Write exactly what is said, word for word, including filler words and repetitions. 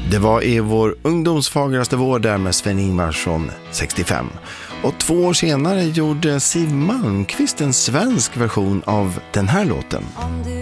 Det var i vår ungdomsfagraste vår där med Sven-Ingvars från sextiofem. Och två år senare gjorde Siw Malmkvist en svensk version av den här låten.